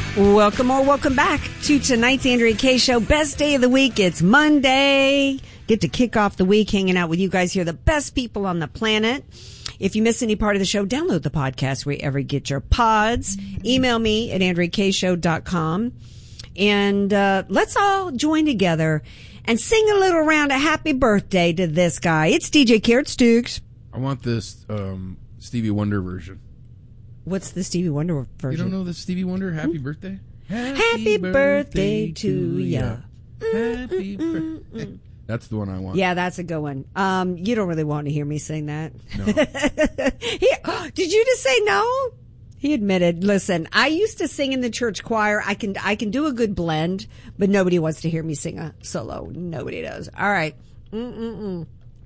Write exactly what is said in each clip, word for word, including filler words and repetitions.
Welcome or welcome back to tonight's Andrea Kaye Show. Best day of the week. It's Monday. Get to kick off the week hanging out with you guys here, the best people on the planet. If you miss any part of the show, download the podcast wherever you get your pods. Email me at andrea kaye show dot com. And uh, let's all join together and sing a little round of happy birthday to this guy. It's D J Carrot Sticks. I want this um, Stevie Wonder version. What's the Stevie Wonder version? You don't know the Stevie Wonder Happy Birthday? Happy, Happy birthday, birthday to ya. Happy birthday. That's the one I want. Yeah, that's a good one. Um, you don't really want to hear me sing that. No. he, did you just say no? He admitted, listen, I used to sing in the church choir. I can I can do a good blend, but nobody wants to hear me sing a solo. Nobody does. All right. Mm-mm-mm.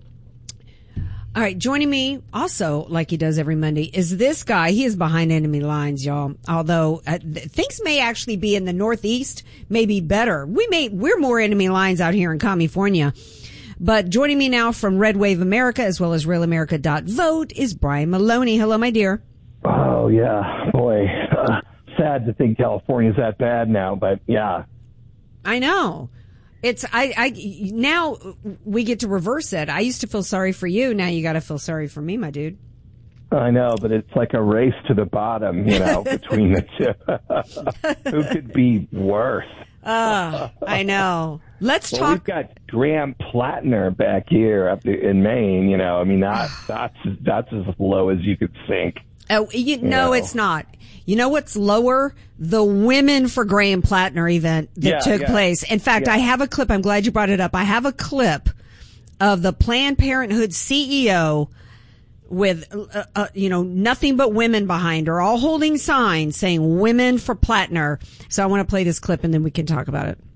All right, joining me also, like he does every Monday, is this guy. He is behind enemy lines, y'all. Although uh, th- things may actually be in the Northeast, maybe better. We may we're more enemy lines out here in California. But joining me now from Red Wave America as well as Real America dot vote is Brian Maloney. Hello, my dear. Oh yeah, boy. Uh, sad to think California's that bad now, but yeah. I know. It's, I, I, now we get to reverse it. I used to feel sorry for you. Now you got to feel sorry for me, my dude. I know, but it's like a race to the bottom, you know, between the two. Who could be worse? Uh, I know. Let's well, talk. We've got Graham Plattner back here up in Maine, you know. I mean, that, that's, that's as low as you could sink. Oh, you, no, know. It's not. You know what's lower? The Women for Graham Plattner event that yeah, took yeah. place. In fact, yeah. I have a clip. I'm glad you brought it up. I have a clip of the Planned Parenthood C E O with, uh, uh, you know, nothing but women behind her, all holding signs saying Women for Plattner. So I want to play this clip and then we can talk about it.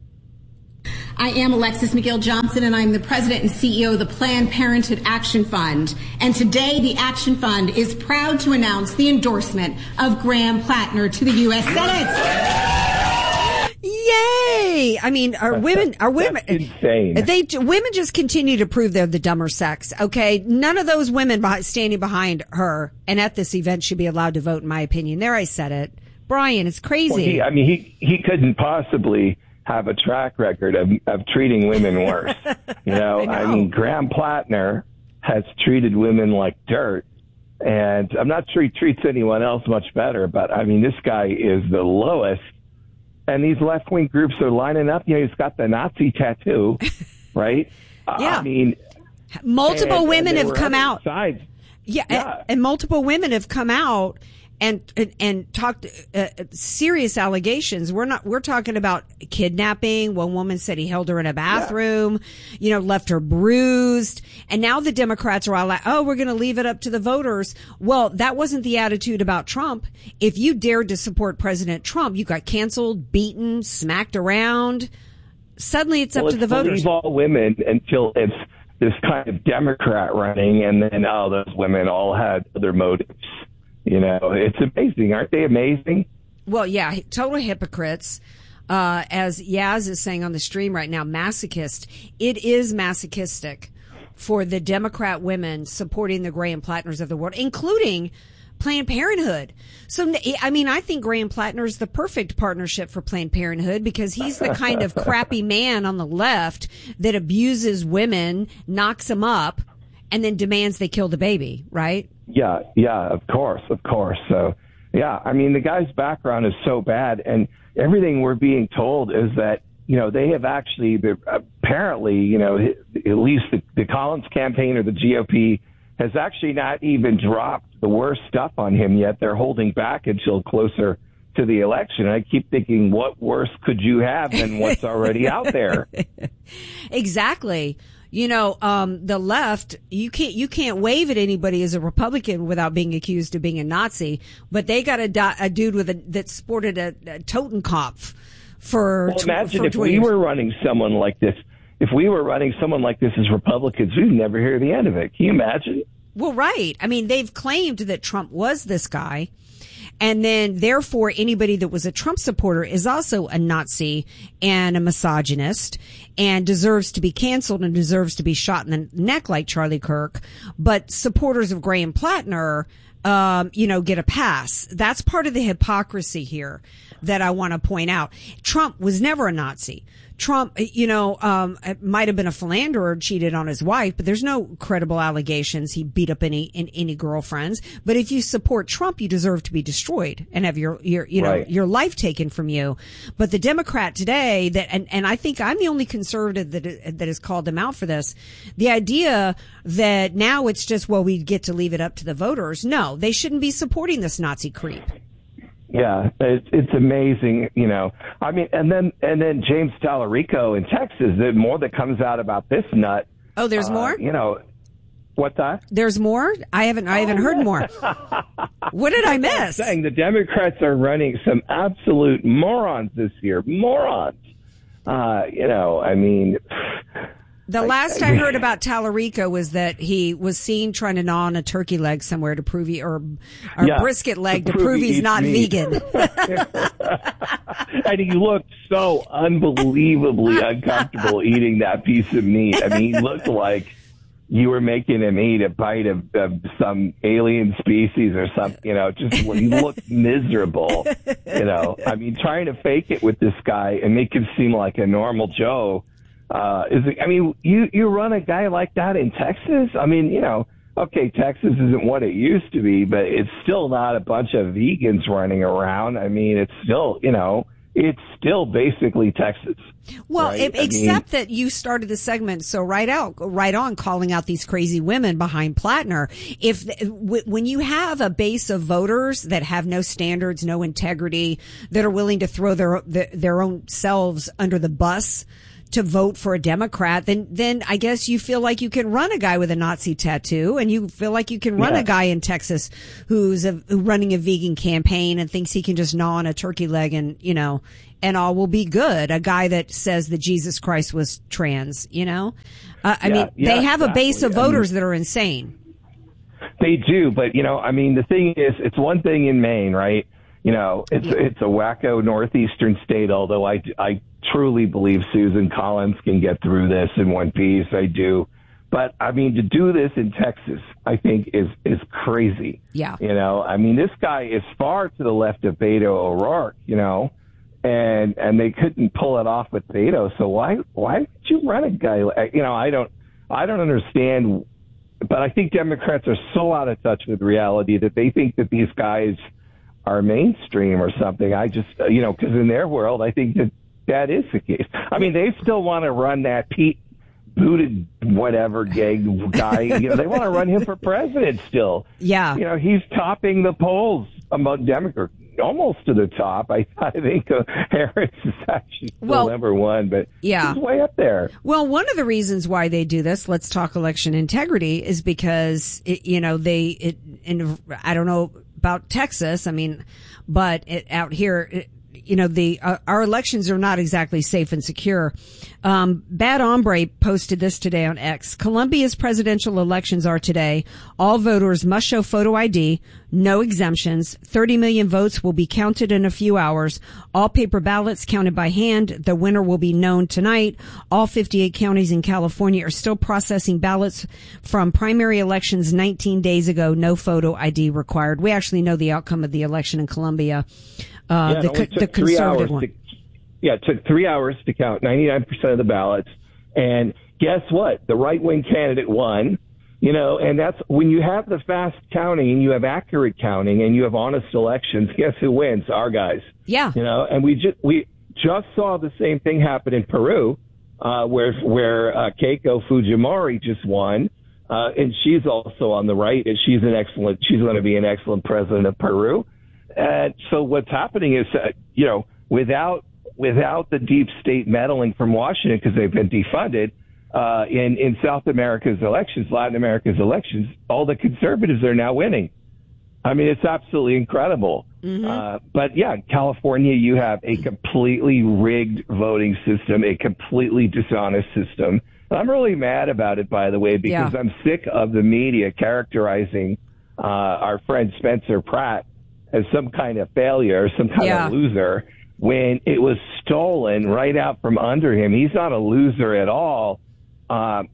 I am Alexis McGill Johnson, and I'm the president and C E O of the Planned Parenthood Action Fund. And today, the Action Fund is proud to announce the endorsement of Graham Plattner to the U S Senate. Yay! I mean, our women, our women, That's insane. They women just continue to prove they're the dumber sex. Okay, none of those women behind, standing behind her and at this event should be allowed to vote. In my opinion, there I said it, Brian. It's crazy. Well, he, I mean, he he couldn't possibly have a track record of, of treating women worse. You know, I know, I mean, Graham Plattner has treated women like dirt, and I'm not sure he treats anyone else much better, but I mean, this guy is the lowest, and these left-wing groups are lining up. You know, he's got the Nazi tattoo, right? Yeah. I mean, multiple and, women and have come out. Sides. Yeah, Yeah. And, and multiple women have come out and and, and talked uh, serious allegations. We're not. We're talking about kidnapping. One woman said he held her in a bathroom, yeah. you know, left her bruised. And now the Democrats are all like, "Oh, we're going to leave it up to the voters." Well, that wasn't the attitude about Trump. If you dared to support President Trump, you got canceled, beaten, smacked around. Suddenly, it's well, up to the voters. Leave all women until it's this kind of Democrat running, and then oh, those women all had other motives. You know, it's amazing. Aren't they amazing? Well, yeah, total hypocrites. Uh, as Yaz is saying on the stream right now, masochist. It is masochistic for the Democrat women supporting the Graham Plattners of the world, including Planned Parenthood. So, I mean, I think Graham Plattner is the perfect partnership for Planned Parenthood because he's the kind of crappy man on the left that abuses women, knocks them up, and then demands they kill the baby, right? Yeah, yeah, of course, of course. So, yeah, I mean, the guy's background is so bad, and everything we're being told is that, you know, they have actually, apparently, you know, at least the, the Collins campaign or the G O P has actually not even dropped the worst stuff on him yet. They're holding back until closer to the election. And I keep thinking, what worse could you have than what's already out there? Exactly. You know, um, the left, you can't, you can't wave at anybody as a Republican without being accused of being a Nazi, but they got a, do- a dude with a, that sported a, a Totenkopf for, well, imagine for if we were running someone like this, if we were running someone like this as Republicans, we'd never hear the end of it. Can you imagine? Well, right. I mean, they've claimed that Trump was this guy. And then, therefore, anybody that was a Trump supporter is also a Nazi and a misogynist and deserves to be canceled and deserves to be shot in the neck like Charlie Kirk. But supporters of Graham Plattner um, you know, get a pass. That's part of the hypocrisy here that I want to point out. Trump was never a Nazi. Trump, you know, um, might have been a philanderer, cheated on his wife, but there's no credible allegations he beat up any in, any girlfriends. But if you support Trump, you deserve to be destroyed and have your your you know right. your life taken from you. But the Democrat today, that and and I think I'm the only conservative that that has called them out for this. The idea that now it's just, well, we get to leave it up to the voters. No, they shouldn't be supporting this Nazi creep. Yeah, it's, it's amazing, you know. I mean, and then and then James Tallarico in Texas. The more that comes out about this nut. Oh, there's uh, more. You know, what's that? There's more. I haven't. I haven't oh, heard yeah. more. What did I miss? Saying the Democrats are running some absolute morons this year. Morons. Uh, you know, I mean. The last I heard about Tallarico was that he was seen trying to gnaw on a turkey leg somewhere to prove he, or a yeah, brisket leg to, to prove, prove he's he not meat. vegan. And he looked so unbelievably uncomfortable eating that piece of meat. I mean, he looked like you were making him eat a bite of, of some alien species or something. You know, just he looked miserable. You know, I mean, trying to fake it with this guy and make him seem like a normal Joe. Uh, is it, I mean, you, you run a guy like that in Texas? I mean, you know, okay, Texas isn't what it used to be, but it's still not a bunch of vegans running around. I mean, it's still, you know, it's still basically Texas. Well, right? it, except mean, that you started the segment so right out, right on calling out these crazy women behind Plattner. If w- when you have a base of voters that have no standards, no integrity, that are willing to throw their their, their own selves under the bus to vote for a Democrat, then then I guess you feel like you can run a guy with a Nazi tattoo, and you feel like you can run yeah. a guy in Texas who's a, who running a vegan campaign and thinks he can just gnaw on a turkey leg and, you know, and all will be good. A guy that says that Jesus Christ was trans, you know? Uh, I yeah, mean, yeah, they have exactly. a base of voters I mean, that are insane. They do, but, you know, I mean, the thing is, it's one thing in Maine, right? You know, it's yeah. it's a wacko northeastern state, although I, I truly believe Susan Collins can get through this in one piece. I do. But, I mean, to do this in Texas, I think, is, is crazy. Yeah. You know, I mean, this guy is far to the left of Beto O'Rourke, you know, and and they couldn't pull it off with Beto. So why why would you run a guy like, you know, I don't I don't understand. But I think Democrats are so out of touch with reality that they think that these guys are mainstream or something. I just, you know, because in their world, I think that that is the case. I mean, they still want to run that Pete Buttigieg, whatever gay guy. You know, they want to run him for president still. Yeah. You know, he's topping the polls among Democrats, almost to the top. I, I think uh, Harris is actually still well, number one, but yeah. he's way up there. Well, one of the reasons why they do this, let's talk election integrity, is because, it, you know, they, it, in, I don't know about Texas, I mean, but it, out here, it, you know, the uh, our elections are not exactly safe and secure. Um, Bad Hombre posted this today on X. Colombia's presidential elections are today. All voters must show photo I D, no exemptions. thirty million votes will be counted in a few hours. All paper ballots counted by hand. The winner will be known tonight. All fifty-eight counties in California are still processing ballots from primary elections nineteen days ago. No photo I D required. We actually know the outcome of the election in Colombia. Uh, yeah, the, it the conservative one. To, yeah, it took three hours to count ninety-nine percent of the ballots. And guess what? The right-wing candidate won, you know, and that's when you have the fast counting and you have accurate counting and you have honest elections, guess who wins? Our guys. Yeah. You know, and we just, we just saw the same thing happen in Peru, uh, where, where, uh, Keiko Fujimori just won. Uh, and she's also on the right, and she's an excellent, she's going to be an excellent president of Peru. And so what's happening is, uh, you know, without without the deep state meddling from Washington, because they've been defunded, uh, in, in South America's elections, Latin America's elections, all the conservatives are now winning. I mean, it's absolutely incredible. Mm-hmm. Uh, but, yeah, in California, you have a completely rigged voting system, a completely dishonest system. I'm really mad about it, by the way, because yeah. I'm sick of the media characterizing uh, our friend Spencer Pratt as some kind of failure, some kind yeah. of loser, when it was stolen right out from under him. He's not a loser at all. Um,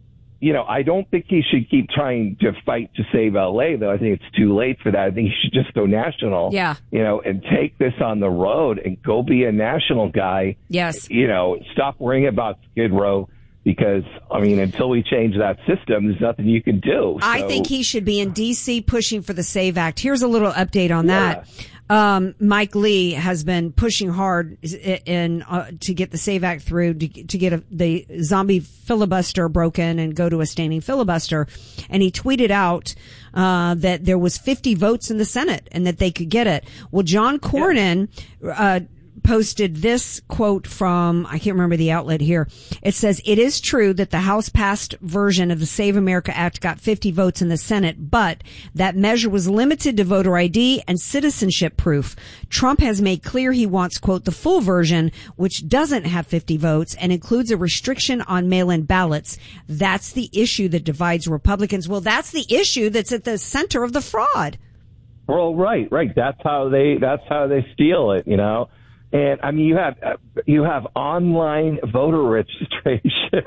you know, I don't think he should keep trying to fight to save L A, though. I think it's too late for that. I think he should just go national, yeah. you know, and take this on the road and go be a national guy. Yes. You know, stop worrying about Skid Row because, I mean, until we change that system, there's nothing you can do. So, I think he should be in D C pushing for the SAVE Act. Here's a little update on yeah. that. Um, Mike Lee has been pushing hard in, uh, to get the SAVE Act through, to, to get a, the zombie filibuster broken and go to a standing filibuster. And he tweeted out, uh, that there was fifty votes in the Senate and that they could get it. Well, John Cornyn, uh, posted this quote from, I can't remember the outlet here. It says, it is true that the House passed version of the Save America Act got fifty votes in the Senate, but that measure was limited to voter I D and citizenship proof. Trump has made clear he wants, quote, the full version, which doesn't have fifty votes and includes a restriction on mail-in ballots. That's the issue that divides Republicans. Well, that's the issue that's at the center of the fraud. Well, right, right. That's how they, that's how they steal it, you know? And I mean, you have uh, you have online voter registration.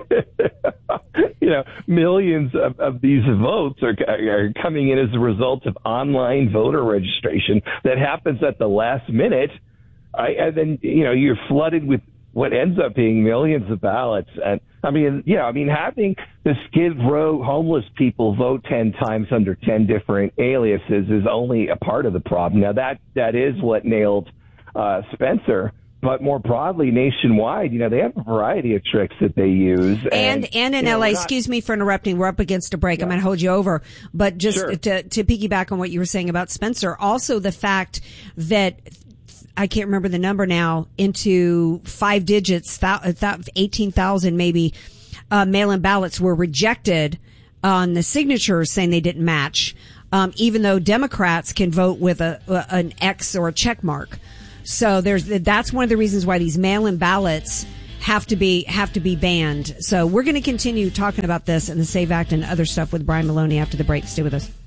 You know, millions of, of these votes are, are coming in as a result of online voter registration that happens at the last minute, right? And then you know you're flooded with what ends up being millions of ballots. And I mean, yeah, I mean, having the Skid Row homeless people vote ten times under ten different aliases is only a part of the problem. Now that that is what nailed Uh, Spencer, but more broadly, nationwide, you know, they have a variety of tricks that they use. And, and, and in L A, know, excuse me for interrupting, we're up against a break. Yeah. I'm going to hold you over. But just sure. to, to piggyback on what you were saying about Spencer, also the fact that I can't remember the number now, into five digits, eighteen thousand maybe, uh, mail-in ballots were rejected on the signatures saying they didn't match, um, even though Democrats can vote with a, an X or a check mark. So there's, that's one of the reasons why these mail-in ballots have to be, have to be banned. So we're going to continue talking about this and the SAVE Act and other stuff with Brian Maloney after the break. Stay with us.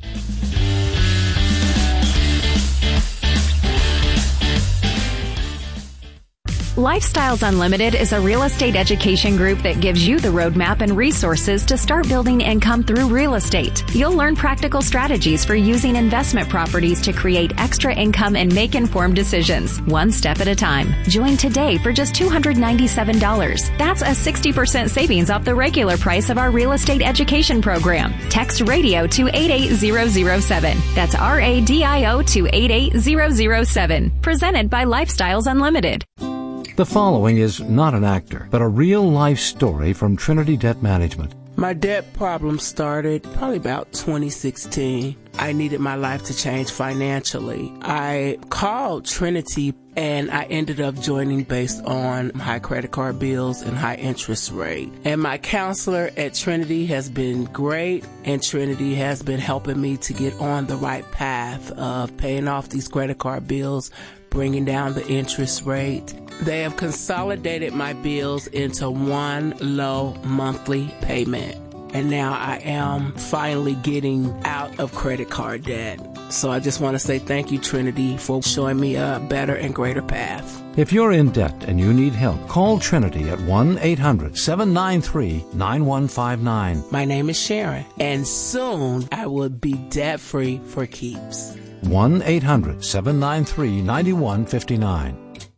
Lifestyles Unlimited is a real estate education group that gives you the roadmap and resources to start building income through real estate. You'll learn practical strategies for using investment properties to create extra income and make informed decisions, one step at a time. Join today for just two hundred ninety-seven dollars. That's a sixty percent savings off the regular price of our real estate education program. Text radio to eight eight zero zero seven. That's R A D I O to eight eight zero zero seven. Presented by Lifestyles Unlimited. The following is not an actor, but a real-life story from Trinity Debt Management. My debt problem started probably about twenty sixteen. I needed my life to change financially. I called Trinity and I ended up joining based on high credit card bills and high interest rate. And my counselor at Trinity has been great, and Trinity has been helping me to get on the right path of paying off these credit card bills, bringing down the interest rate. They have consolidated my bills into one low monthly payment. And now I am finally getting out of credit card debt. So I just want to say thank you, Trinity, for showing me a better and greater path. If you're in debt and you need help, call Trinity at one eight hundred seven nine three nine one five nine. My name is Sharon, and soon I will be debt-free for keeps. one eight hundred seven nine three nine one five nine.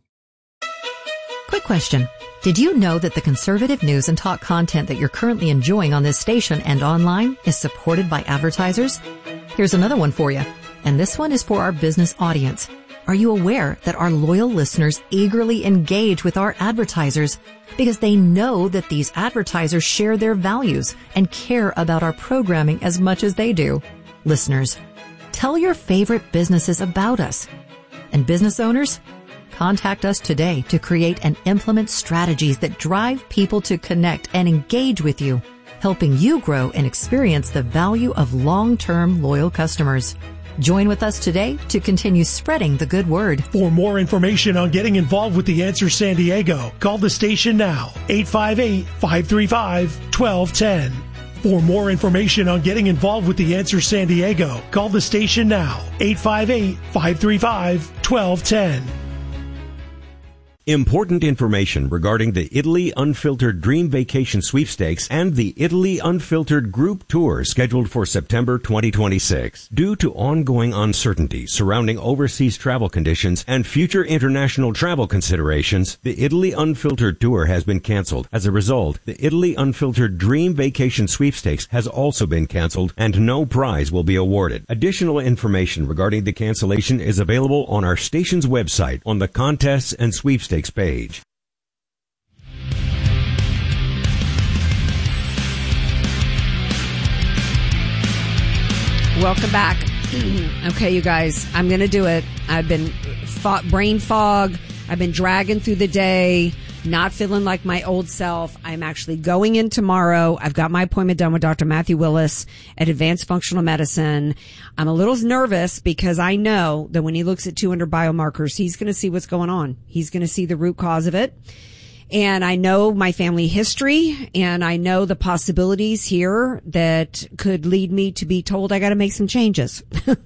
Quick question. Did you know that the conservative news and talk content that you're currently enjoying on this station and online is supported by advertisers? Here's another one for you. And this one is for our business audience. Are you aware that our loyal listeners eagerly engage with our advertisers because they know that these advertisers share their values and care about our programming as much as they do? Listeners, tell your favorite businesses about us. And business owners, contact us today to create and implement strategies that drive people to connect and engage with you, helping you grow and experience the value of long-term loyal customers. Join with us today to continue spreading the good word. For more information on getting involved with The Answer San Diego, call the station now, eight five eight, five three five, one two one zero. For more information on getting involved with The Answer San Diego, call the station now, eight five eight, five three five, one two one zero. Important information regarding the Italy Unfiltered Dream Vacation Sweepstakes and the Italy Unfiltered Group Tour scheduled for September twenty twenty-six. Due to ongoing uncertainty surrounding overseas travel conditions and future international travel considerations, the Italy Unfiltered Tour has been canceled. As a result, the Italy Unfiltered Dream Vacation Sweepstakes has also been canceled and no prize will be awarded. Additional information regarding the cancellation is available on our station's website on the Contests and Sweepstakes page. Welcome back. Okay, you guys, I'm going to do it. I've been fo- brain fog. I've been dragging through the day, not feeling like my old self. I'm actually going in tomorrow. I've got my appointment done with Doctor Matthew Willis at Advanced Functional Medicine. I'm a little nervous because I know that when he looks at two hundred biomarkers, he's going to see what's going on. He's going to see the root cause of it. And I know my family history, and I know the possibilities here that could lead me to be told I got to make some changes.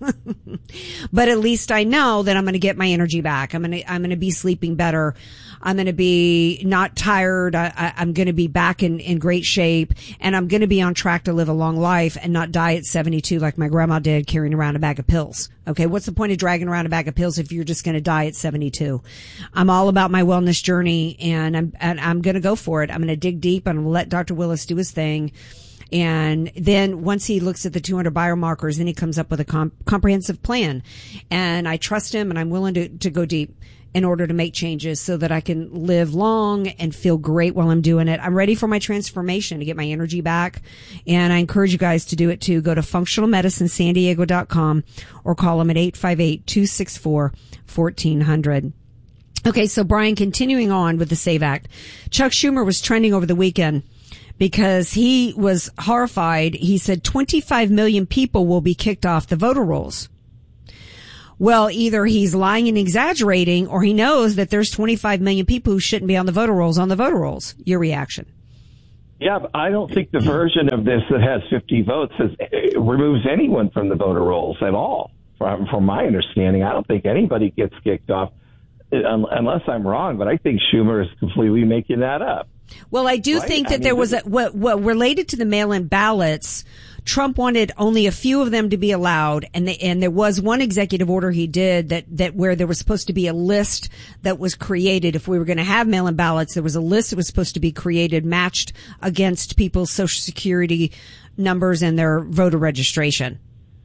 But at least I know that I'm going to get my energy back. I'm going to, I'm going to be sleeping better. I'm going to be not tired. I, I, I'm going to be back in, in great shape, and I'm going to be on track to live a long life and not die at seventy-two like my grandma did, carrying around a bag of pills. Okay. What's the point of dragging around a bag of pills if you're just going to die at seventy-two? I'm all about my wellness journey, and I'm, and I'm going to go for it. I'm going to dig deep, and I'm going to let Doctor Willis do his thing. And then once he looks at the two hundred biomarkers, then he comes up with a comp- comprehensive plan. And I trust him, and I'm willing to, to go deep in order to make changes so that I can live long and feel great while I'm doing it. I'm ready for my transformation to get my energy back. And I encourage you guys to do it too. Go to functional medicine san diego dot com or call them at eight five eight, two six four, one four zero zero. Okay, so Brian, continuing on with the SAVE Act. Chuck Schumer was trending over the weekend because he was horrified. He said twenty-five million people will be kicked off the voter rolls. Well, either he's lying and exaggerating, or he knows that there's twenty-five million people who shouldn't be on the voter rolls on the voter rolls. Your reaction? Yeah, but I don't think the version of this that has fifty votes has, uh, removes anyone from the voter rolls at all. From, from my understanding, I don't think anybody gets kicked off, unless I'm wrong, but I think Schumer is completely making that up. Well, I do right? think that I mean, there was a, what, what related to the mail-in ballots, Trump wanted only a few of them to be allowed, and they, and there was one executive order he did that, that where there was supposed to be a list that was created. If we were going to have mail-in ballots, there was a list that was supposed to be created, matched against people's Social Security numbers and their voter registration.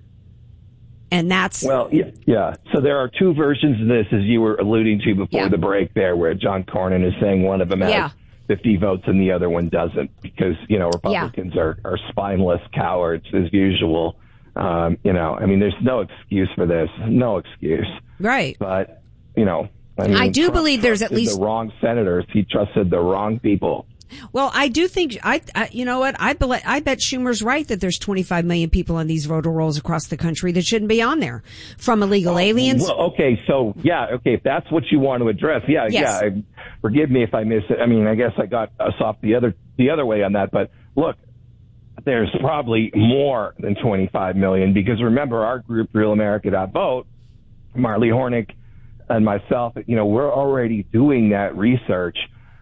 And that's well, yeah, yeah. So there are two versions of this, as you were alluding to before yeah. the break there, where John Cornyn is saying one of them has yeah. fifty votes and the other one doesn't, because, you know, Republicans yeah. are, are spineless cowards as usual. Um, you know, I mean, there's no excuse for this, no excuse. Right. But, you know, I, mean, I do Trump believe there's at least the wrong senators. He trusted the wrong people. Well, I do think I, I you know what I be, I bet Schumer's right that there's twenty-five million people on these voter rolls across the country that shouldn't be on there, from illegal oh, aliens. Well, okay, so yeah, okay, if that's what you want to address, yeah, yes. yeah. I, forgive me if I miss it. I mean, I guess I got us off the other the other way on that, but look, there's probably more than twenty-five million, because remember, our group, Real America dot vote, Marley Hornick and myself, you know, we're already doing that research.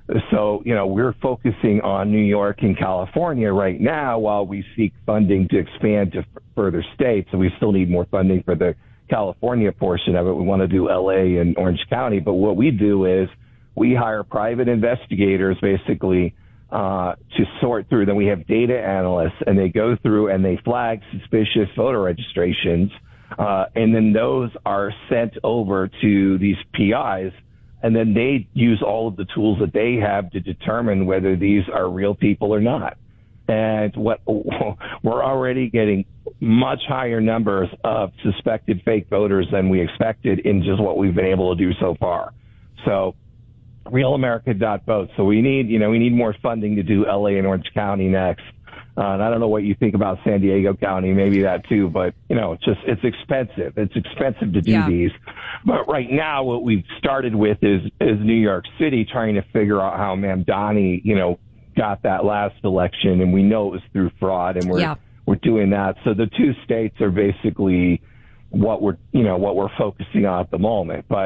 So, you know, we're focusing on New York and California right now while we seek funding to expand to f- further states. So we still need more funding for the California portion of it. We want to do L A and Orange County. But what we do is we hire private investigators, basically, uh, to sort through. Then we have data analysts, and they go through and they flag suspicious voter registrations. Uh, and then those are sent over to these P Is. And then they use all of the tools that they have to determine whether these are real people or not. And what we're already getting much higher numbers of suspected fake voters than we expected in just what we've been able to do so far. So Real America dot vote. So we need, you know, we need more funding to do L A and Orange County next. Uh, and I don't know what you think about San Diego County, maybe that too, but, you know, it's just, it's expensive. It's expensive to do yeah. these. But right now, what we've started with is, is New York City trying to figure out how Mamdani, you know, got that last election. And we know it was through fraud, and we're, yeah. we're doing that. So the two states are basically what we're, you know, what we're focusing on at the moment. But,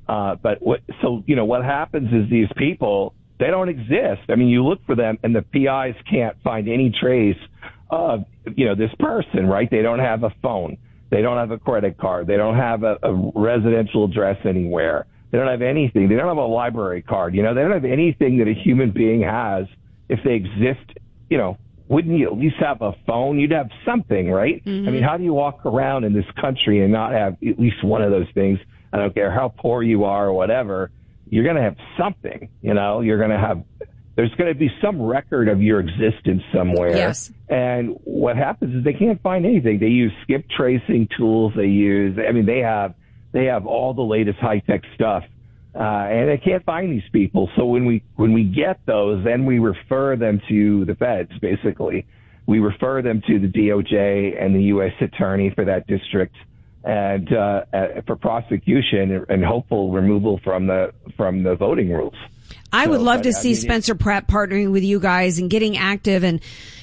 Uh, but what, so, you know, what happens is these people, they don't exist. I mean, you look for them and the P Is can't find any trace of, you know, this person, right? They don't have a phone. They don't have a credit card. They don't have a, a residential address anywhere. They don't have anything. They don't have a library card. You know, they don't have anything that a human being has. If they exist, you know, wouldn't you at least have a phone? You'd have something, right? Mm-hmm. I mean, how do you walk around in this country and not have at least one of those things? I don't care how poor you are or whatever. You're going to have something, you know, you're going to have, there's going to be some record of your existence somewhere. Yes. And what happens is they can't find anything. They use skip tracing tools. They use, I mean, they have, they have all the latest high tech stuff. Uh, and they can't find these people. So when we, when we get those, then we refer them to the feds, basically. We refer them to the D O J and the U S attorney for that district, and uh, uh, for prosecution and hopeful removal from the from the voting rules. I so, would love but, to I see mean, Spencer Pratt partnering with you guys and getting active and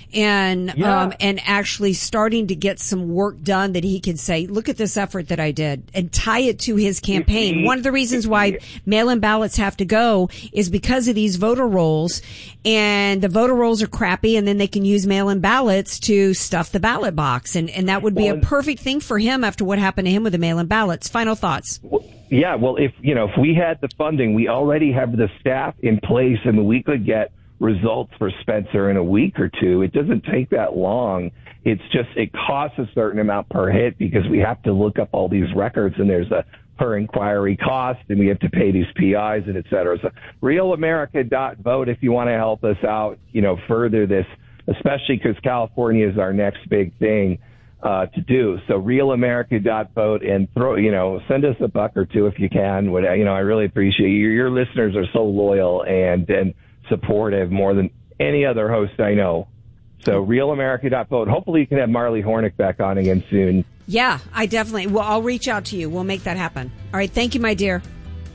and Yeah. um and actually starting to get some work done that he can say, look at this effort that I did, and tie it to his campaign. he- One of the reasons why mail-in ballots have to go is because of these voter rolls, and the voter rolls are crappy, and then they can use mail-in ballots to stuff the ballot box, and and that would be Well, a and- perfect thing for him after what happened to him with the mail-in ballots. Final thoughts. Yeah, well, if you know, if we had the funding, we already have the staff in place, and we could get results for Spencer in a week or two. It doesn't take that long. It's just it costs a certain amount per hit because we have to look up all these records, and there's a per inquiry cost, and we have to pay these P Is and et cetera. So real america dot vote if you want to help us out, you know, further this, especially because California is our next big thing uh, to do. So real america dot vote, and throw, you know, send us a buck or two if you can. What, you know, I really appreciate you. Your listeners are so loyal and, and supportive more than any other host I know. So real america dot vote. Hopefully you can have Marley Hornick back on again soon. Yeah, I definitely, well, I'll reach out to you. We'll make that happen. All right. Thank you, my dear.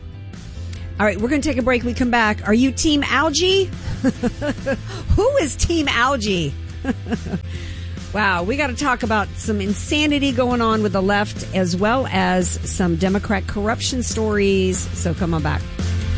All right. We're going to take a break. We come back. Are you team algae? Who is team algae? Wow. We got to talk about some insanity going on with the left, as well as some Democrat corruption stories. So come on back.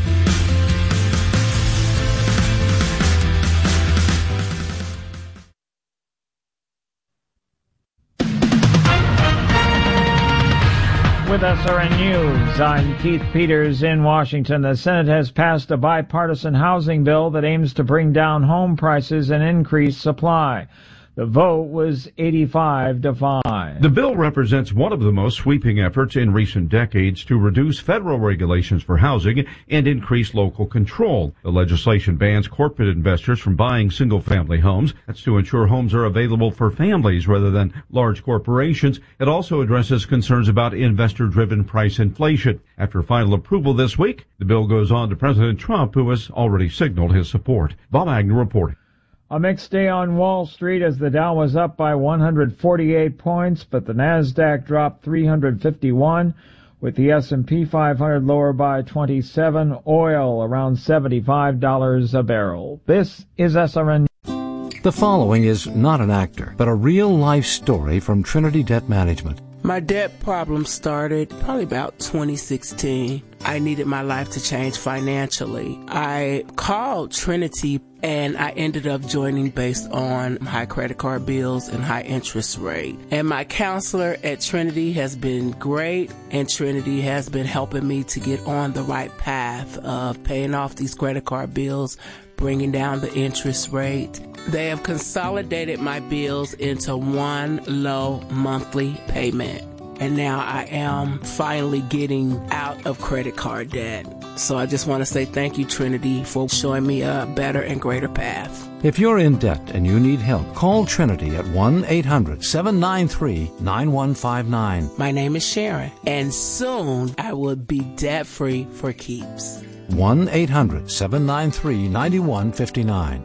With S R N News, I'm Keith Peters in Washington. The Senate has passed a bipartisan housing bill that aims to bring down home prices and increase supply. The vote was eighty-five to five. The bill represents one of the most sweeping efforts in recent decades to reduce federal regulations for housing and increase local control. The legislation bans corporate investors from buying single-family homes. That's to ensure homes are available for families rather than large corporations. It also addresses concerns about investor-driven price inflation. After final approval this week, the bill goes on to President Trump, who has already signaled his support. Bob Agnew reporting. A mixed day on Wall Street as the Dow was up by one hundred forty-eight points, but the Nasdaq dropped three hundred fifty-one, with the S and P five hundred lower by twenty-seven, oil around seventy-five dollars a barrel. This is S R N. The following is not an actor, but a real-life story from Trinity Debt Management. My debt problem started probably about twenty sixteen. I needed my life to change financially. I called Trinity and I ended up joining based on high credit card bills and high interest rate. And my counselor at Trinity has been great, and Trinity has been helping me to get on the right path of paying off these credit card bills, bringing down the interest rate. They have consolidated my bills into one low monthly payment. And now I am finally getting out of credit card debt. So I just want to say thank you, Trinity, for showing me a better and greater path. If you're in debt and you need help, call Trinity at one eight hundred seven nine three nine one five nine. My name is Sharon, and soon I will be debt-free for keeps. one eight hundred seven nine three nine one five nine.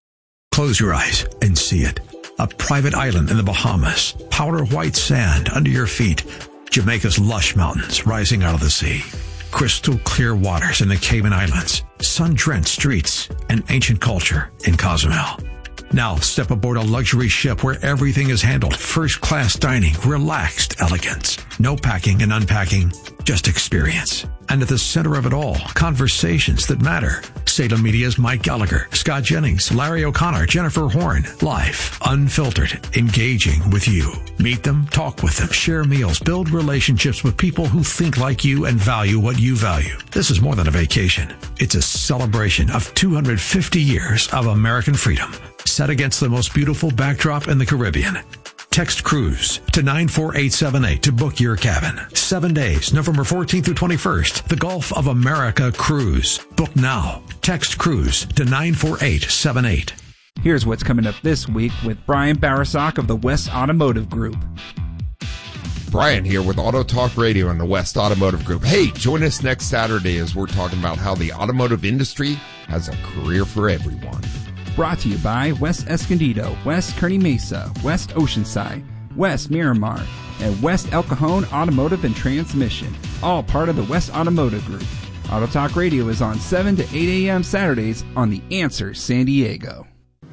Close your eyes and see it. A private island in the Bahamas, powder white sand under your feet, Jamaica's lush mountains rising out of the sea, crystal clear waters in the Cayman Islands, sun-drenched streets, and ancient culture in Cozumel. Now step aboard a luxury ship where everything is handled. First-class dining, relaxed elegance. No packing and unpacking, just experience. And at the center of it all, conversations that matter. Salem Media's Mike Gallagher, Scott Jennings, Larry O'Connor, Jennifer Horn. Live, unfiltered, engaging with you. Meet them, talk with them, share meals, build relationships with people who think like you and value what you value. This is more than a vacation. It's a celebration of two hundred fifty years of American freedom, set against the most beautiful backdrop in the Caribbean. Text cruise to nine four eight seven eight to book your cabin. Seven days, November fourteenth through twenty-first. The Gulf of America Cruise. Book now. Text cruise to nine four eight seven eight. Here's what's coming up this week with Brian Barasak of the West Automotive Group. Brian here with Auto Talk Radio and the West Automotive Group. Hey, join us next Saturday as we're talking about how the automotive industry has a career for everyone. Brought to you by West Escondido, West Kearney Mesa, West Oceanside, West Miramar, and West El Cajon Automotive and Transmission, all part of the West Automotive Group. Auto Talk Radio is on seven to eight a.m. Saturdays on The Answer San Diego.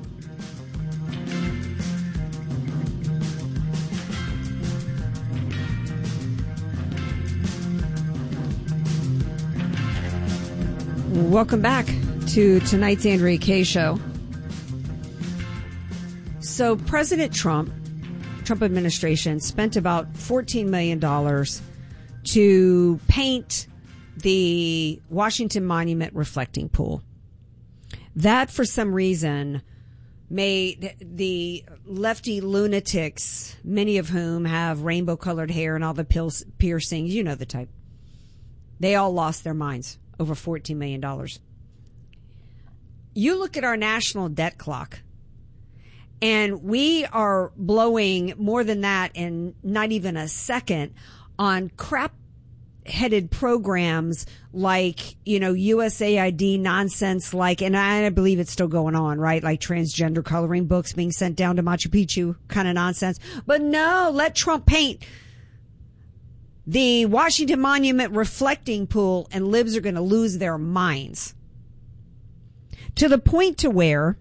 Welcome back to tonight's Andrea Kaye Show. So President Trump, Trump administration, spent about fourteen million dollars to paint the Washington Monument reflecting pool. That, for some reason, made the lefty lunatics, many of whom have rainbow-colored hair and all the pills, piercings, you know the type. They all lost their minds over fourteen million dollars. You look at our national debt clock, and we are blowing more than that in not even a second on crap-headed programs like, you know, U S A I D nonsense, like, and I believe it's still going on, right? Like transgender coloring books being sent down to Machu Picchu kind of nonsense. But no, let Trump paint the Washington Monument reflecting pool, and libs are going to lose their minds. To the point to where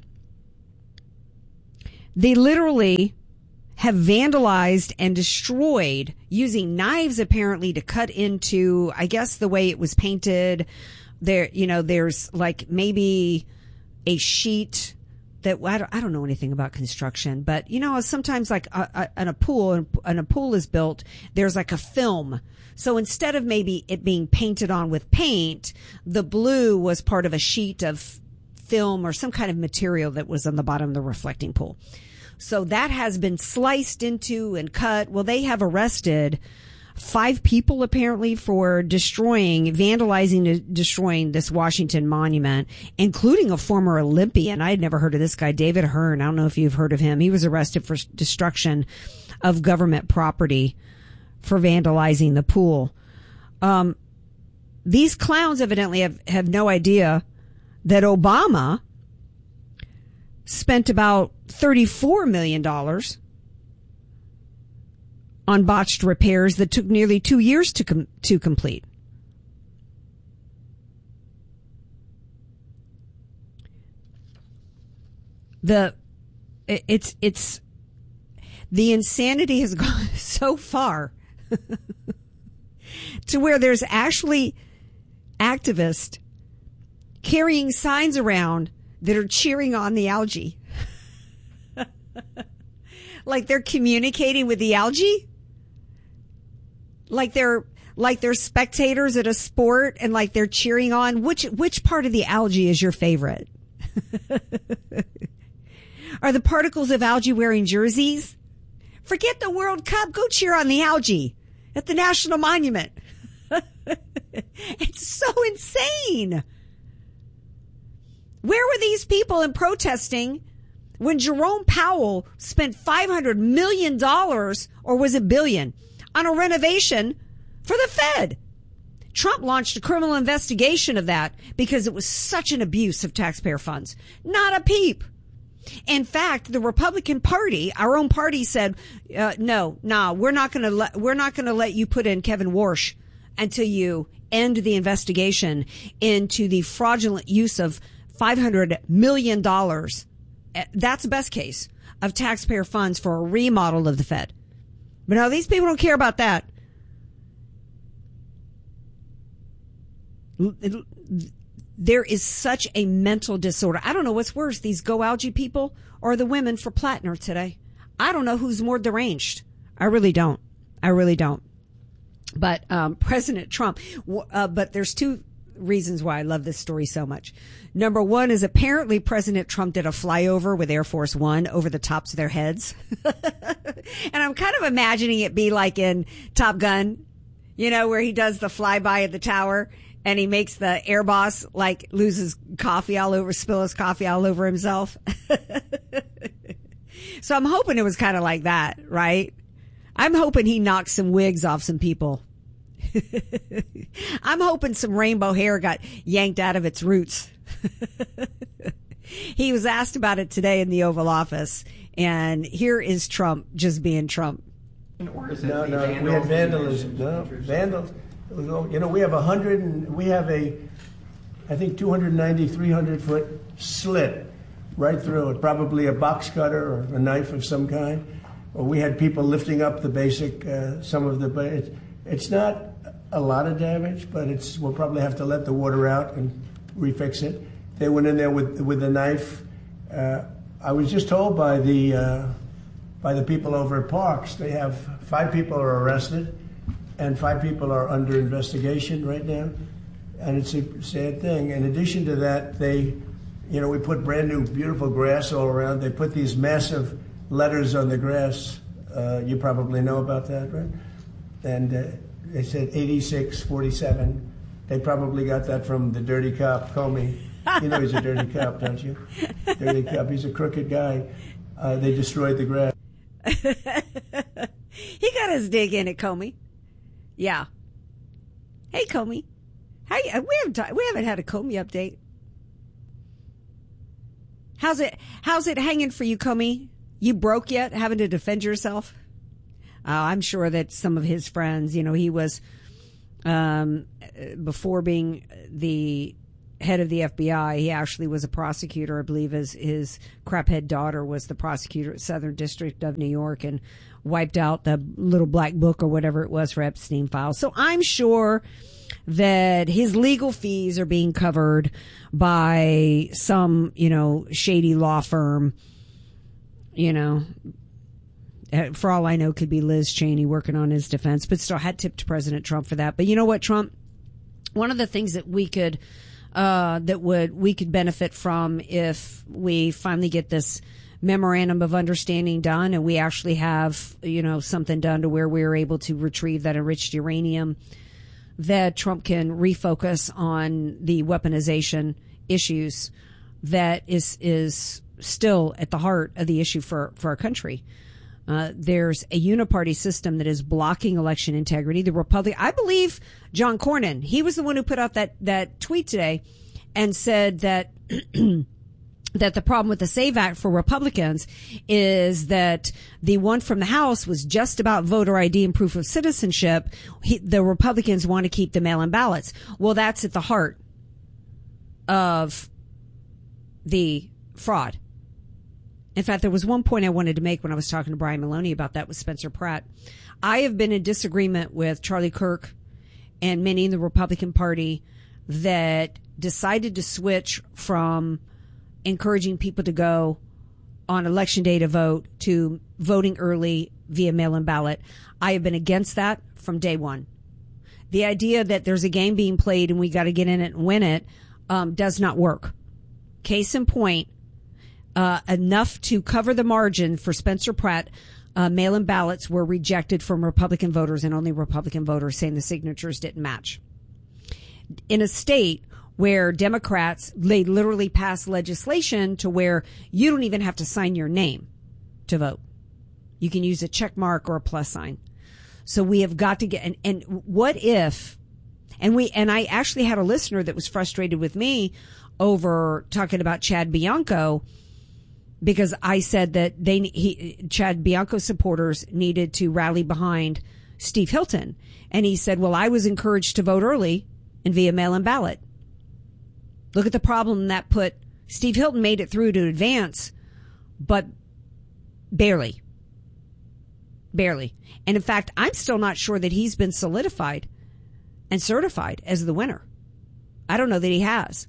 they literally have vandalized and destroyed, using knives apparently to cut into, I guess, the way it was painted. There, you know, there's like maybe a sheet that I don't, I don't know anything about construction, but you know, sometimes like a, a, in a pool, and a pool is built, there's like a film. So instead of maybe it being painted on with paint, the blue was part of a sheet of film or some kind of material that was on the bottom of the reflecting pool. So that has been sliced into and cut. Well, they have arrested five people apparently for destroying, vandalizing, destroying this Washington monument, including a former Olympian. I had never heard of this guy, David Hearn. I don't know if you've heard of him. He was arrested for destruction of government property for vandalizing the pool. Um, these clowns evidently have, have no idea that Obama spent about thirty-four million dollars on botched repairs that took nearly two years to com- to complete. The it, it's it's the insanity has gone so far to where there's actually activists carrying signs around that are cheering on the algae. Like they're communicating with the algae? Like they're like they're spectators at a sport and like they're cheering on. Which which part of the algae is your favorite? Are the particles of algae wearing jerseys? Forget the World Cup. Go cheer on the algae at the National Monument. It's so insane. Where were these people in protesting when Jerome Powell spent five hundred million dollars, or was it billion, on a renovation for the Fed? Trump launched a criminal investigation of that because it was such an abuse of taxpayer funds. Not a peep. In fact, the Republican Party, our own party, said, uh, "No, nah, we're not going to let we're not going to let you put in Kevin Warsh until you end the investigation into the fraudulent use of five hundred million dollars that's the best case of taxpayer funds for a remodel of the Fed. But no, these people don't care about that. There is such a mental disorder. I don't know what's worse, these GoAlgae people or the women for Plattner today. I don't know who's more deranged. I really don't. I really don't. But um, President Trump, uh, but there's two reasons why I love this story so much. Number one is apparently President Trump did a flyover with Air Force One over the tops of their heads. And I'm kind of imagining it be like in Top Gun, you know, where he does the flyby at the tower and he makes the air boss like lose his coffee all over, spill his coffee all over himself. So I'm hoping it was kind of like that, right? I'm hoping he knocked some wigs off some people. I'm hoping some rainbow hair got yanked out of its roots. He was asked about it today in the Oval Office, and here is Trump just being Trump. No, no, we had vandalism. No, vandals. You know, we have a hundred, and we have a, I think, two ninety, three hundred foot slit right through it. Probably a box cutter or a knife of some kind. Or we had people lifting up the basic, uh, some of the, but it's, it's not a lot of damage, but it's, we'll probably have to let the water out and refix it. They went in there with with a knife. Uh, I was just told by the uh, by the people over at Parks, they have five people are arrested, and five people are under investigation right now, and it's a sad thing. In addition to that, they, you know, we put brand new, beautiful grass all around. They put these massive letters on the grass. Uh, you probably know about that, right? And uh, they said eighty-six forty-seven. They probably got that from the dirty cop, Comey. You know he's a dirty cop, don't you? Dirty cop. He's a crooked guy. Uh, they destroyed the grass. He got his dig in at Comey. Yeah. Hey, Comey. How you, we haven't ta- we haven't had a Comey update. How's it? How's it hanging for you, Comey? You broke yet? Having to defend yourself? Uh, I'm sure that some of his friends, you know, he was um, before being the head of the F B I, he actually was a prosecutor. I believe his, his craphead daughter was the prosecutor at Southern District of New York and wiped out the little black book or whatever it was for Epstein files. So I'm sure that his legal fees are being covered by some, you know, shady law firm, you know. For all I know, could be Liz Cheney working on his defense, but still had tipped President Trump for that. But you know what, Trump? One of the things that we could, uh, that would, we could benefit from if we finally get this memorandum of understanding done and we actually have, you know, something done to where we're able to retrieve that enriched uranium, that Trump can refocus on the weaponization issues that is, is still at the heart of the issue for, for our country. Uh, there's a uniparty system that is blocking election integrity. The Republic, I believe John Cornyn, he was the one who put out that, that tweet today and said that, that the problem with the SAVE Act for Republicans is that the one from the House was just about voter I D and proof of citizenship. He, the Republicans want to keep the mail-in ballots. Well, that's at the heart of the fraud. In fact, there was one point I wanted to make when I was talking to Brian Maloney about that with Spencer Pratt. I have been in disagreement with Charlie Kirk and many in the Republican Party that decided to switch from encouraging people to go on election day to vote to voting early via mail-in ballot. I have been against that from day one. The idea that there's a game being played and we got to get in it and win it um, does not work. Case in point, Uh, enough to cover the margin for Spencer Pratt, uh, mail-in ballots were rejected from Republican voters and only Republican voters saying the signatures didn't match. In a state where Democrats, they literally passed legislation to where you don't even have to sign your name to vote. You can use a check mark or a plus sign. So we have got to get, and, and what if, and we, and I actually had a listener that was frustrated with me over talking about Chad Bianco, because I said that they, he, Chad Bianco supporters needed to rally behind Steve Hilton. And he said, well, I was encouraged to vote early and via mail-in ballot. Look at the problem that put Steve Hilton made it through to advance, but barely. Barely. And in fact, I'm still not sure that he's been solidified and certified as the winner. I don't know that he has.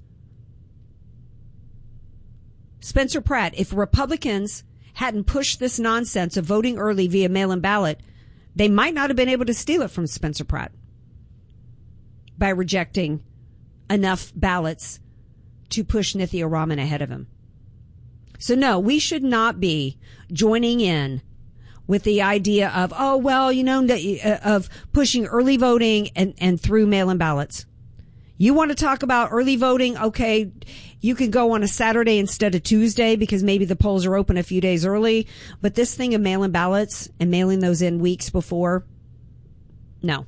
Spencer Pratt, if Republicans hadn't pushed this nonsense of voting early via mail-in ballot, they might not have been able to steal it from Spencer Pratt by rejecting enough ballots to push Nithya Raman ahead of him. So no, we should not be joining in with the idea of, oh, well, you know, of pushing early voting and, and through mail-in ballots. You want to talk about early voting? Okay, you can go on a Saturday instead of Tuesday because maybe the polls are open a few days early. But this thing of mail-in ballots and mailing those in weeks before, no.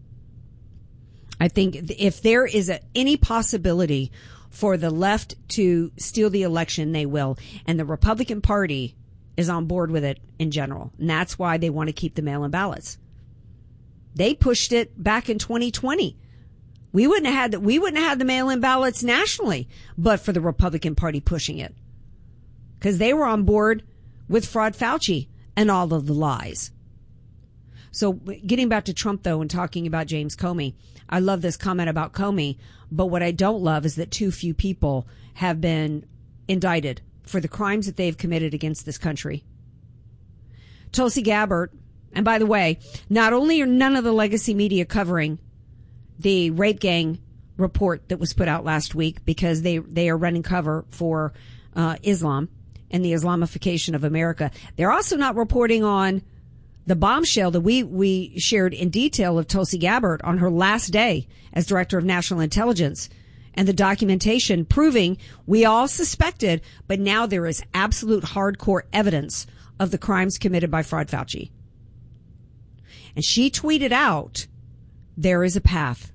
I think if there is a, any possibility for the left to steal the election, they will. And the Republican Party is on board with it in general. And that's why they want to keep the mail-in ballots. They pushed it back in twenty twenty. We wouldn't have had the, we wouldn't have had the mail-in ballots nationally, but for the Republican Party pushing it. Because they were on board with Fraud Fauci and all of the lies. So getting back to Trump, though, and talking about James Comey, I love this comment about Comey, but what I don't love is that too few people have been indicted for the crimes that they've committed against this country. Tulsi Gabbard, and by the way, not only are none of the legacy media covering the rape gang report that was put out last week because they, they are running cover for uh, Islam and the Islamification of America, they're also not reporting on the bombshell that we, we shared in detail of Tulsi Gabbard on her last day as Director of National Intelligence and the documentation proving we all suspected, but now there is absolute hardcore evidence of the crimes committed by Fraud Fauci. And she tweeted out, there is a path.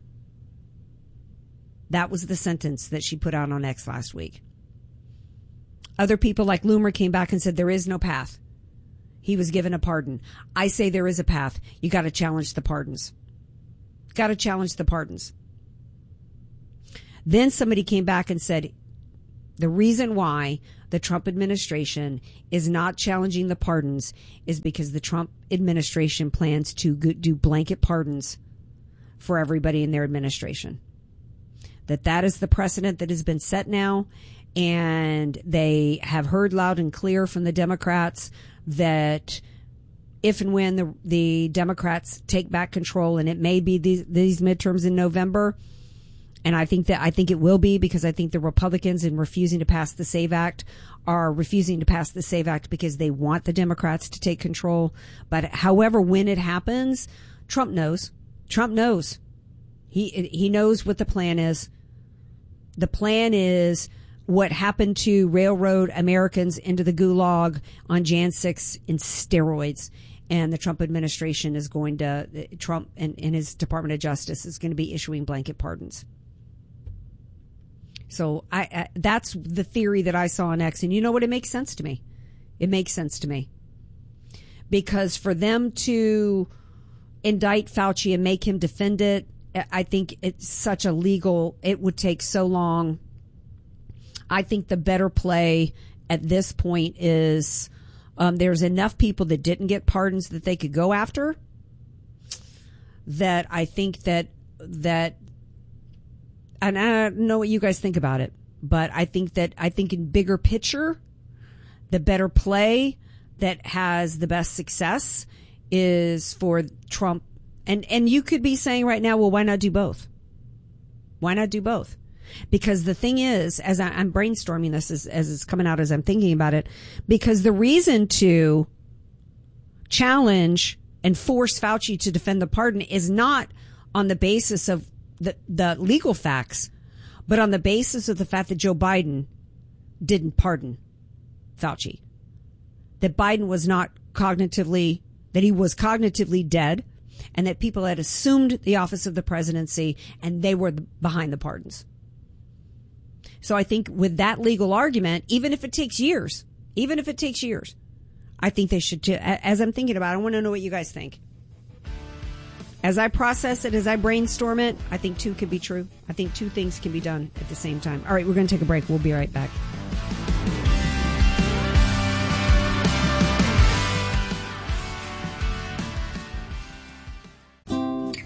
That was the sentence that she put out on X last week. Other people like Loomer came back and said there is no path. He was given a pardon. I say there is a path. You got to challenge the pardons. Got to challenge the pardons. Then somebody came back and said the reason why the Trump administration is not challenging the pardons is because the Trump administration plans to do blanket pardons for everybody in their administration. That that is the precedent that has been set now, and they have heard loud and clear from the Democrats that if and when the the Democrats take back control, and it may be these, these midterms in November, and I think that I think it will be because I think the Republicans, in refusing to pass the SAVE Act, are refusing to pass the SAVE Act because they want the Democrats to take control. But however, when it happens, Trump knows. Trump knows. He he knows what the plan is. The plan is what happened to railroad Americans into the gulag on January sixth in steroids. And the Trump administration is going to, Trump and, and his Department of Justice is going to be issuing blanket pardons. So I, I that's the theory that I saw on X. And you know what? It makes sense to me. It makes sense to me. Because for them to indict Fauci and make him defend it, I think it's such a legal, it would take so long. I think the better play at this point is um, there's enough people that didn't get pardons that they could go after, that I think that, that, and I don't know what you guys think about it, but I think that, I think in bigger picture, the better play that has the best success is for Trump. And and you could be saying right now, well, why not do both? Why not do both? Because the thing is, as I, I'm brainstorming this, as, as it's coming out, as I'm thinking about it, because the reason to challenge and force Fauci to defend the pardon is not on the basis of the, the legal facts, but on the basis of the fact that Joe Biden didn't pardon Fauci. That Biden was not cognitively, that he was cognitively dead, and that people had assumed the office of the presidency and they were behind the pardons. So I think with that legal argument, even if it takes years, even if it takes years, I think they should, as I'm thinking about it, I want to know what you guys think. As I process it, as I brainstorm it, I think two could be true. I think two things can be done at the same time. All right, we're going to take a break. We'll be right back.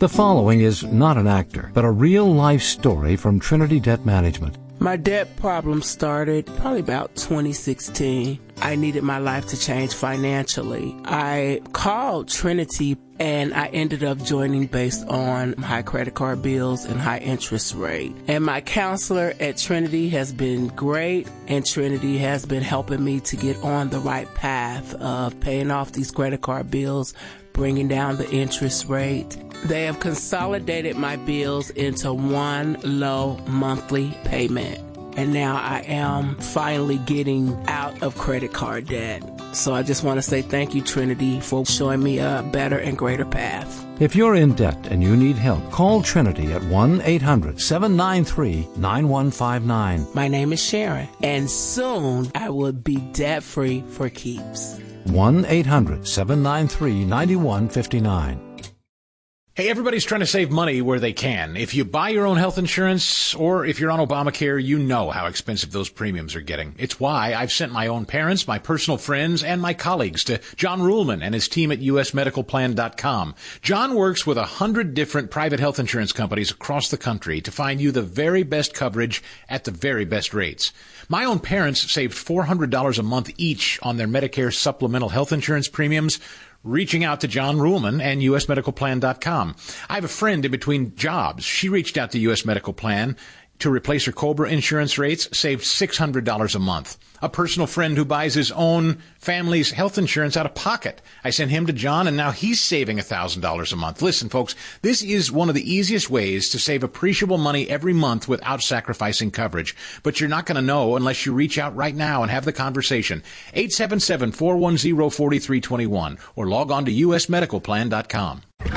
The following is not an actor, but a real-life story from Trinity Debt Management. My debt problem started probably about twenty sixteen. I needed my life to change financially. I called Trinity and I ended up joining based on high credit card bills and high interest rate. And my counselor at Trinity has been great, and Trinity has been helping me to get on the right path of paying off these credit card bills, bringing down the interest rate. They have consolidated my bills into one low monthly payment. And now I am finally getting out of credit card debt. So I just want to say thank you, Trinity, for showing me a better and greater path. If you're in debt and you need help, call Trinity at one eight hundred seven nine three nine one five nine. My name is Sharon, and soon I will be debt-free for keeps. one eight hundred seven nine three nine one five nine. Hey, everybody's trying to save money where they can. If you buy your own health insurance or if you're on Obamacare, you know how expensive those premiums are getting. It's why I've sent my own parents, my personal friends, and my colleagues to John Ruhlman and his team at U S medical plan dot com. John works with a hundred different private health insurance companies across the country to find you the very best coverage at the very best rates. My own parents saved four hundred dollars a month each on their Medicare supplemental health insurance premiums, reaching out to John Ruhlman and U S medical plan dot com. I have a friend in between jobs. She reached out to U S Medical Plan to replace her COBRA insurance rates, saved six hundred dollars a month. A personal friend who buys his own family's health insurance out of pocket. I sent him to John, and now he's saving one thousand dollars a month. Listen, folks, this is one of the easiest ways to save appreciable money every month without sacrificing coverage. But you're not going to know unless you reach out right now and have the conversation. eight seven seven, four one zero, four three two one or log on to U S medical plan dot com.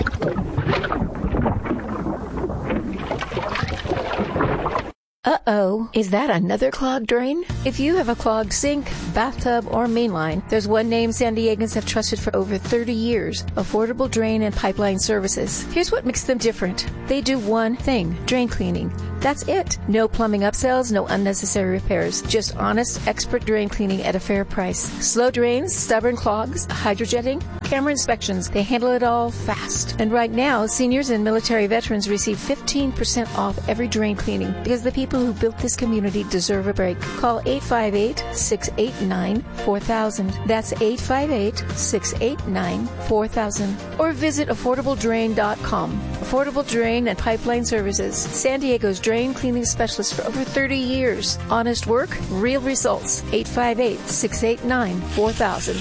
Uh-oh, is that another clogged drain? If you have a clogged sink, bathtub, or mainline, there's one name San Diegans have trusted for over thirty years, Affordable Drain and Pipeline Services. Here's what makes them different. They do one thing, drain cleaning. That's it. No plumbing upsells, no unnecessary repairs. Just honest, expert drain cleaning at a fair price. Slow drains, stubborn clogs, hydrojetting, camera inspections. They handle it all fast. And right now, seniors and military veterans receive fifteen percent off every drain cleaning because the people who built this community deserve a break. Call eight five eight, six eight nine, four thousand. That's eight five eight, six eight nine, four thousand. Or visit affordable drain dot com. Affordable Drain and Pipeline Services. San Diego's drain cleaning specialist for over thirty years. Honest work, real results. eight five eight, six eight nine, four thousand.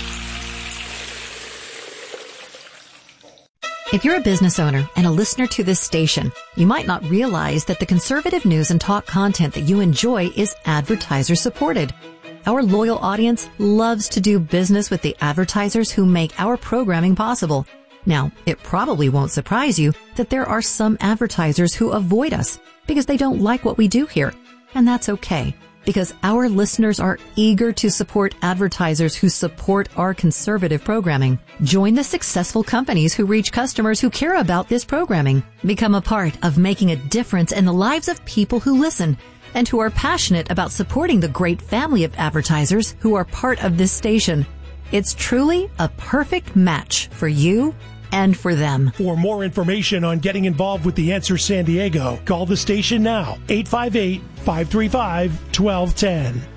If you're a business owner and a listener to this station, you might not realize that the conservative news and talk content that you enjoy is advertiser supported. Our loyal audience loves to do business with the advertisers who make our programming possible. Now, it probably won't surprise you that there are some advertisers who avoid us because they don't like what we do here. And that's okay, because our listeners are eager to support advertisers who support our conservative programming. Join the successful companies who reach customers who care about this programming. Become a part of making a difference in the lives of people who listen and who are passionate about supporting the great family of advertisers who are part of this station. It's truly a perfect match for you and for them. For more information on getting involved with The Answer San Diego, call the station now, eight five eight, five three five, one two one zero.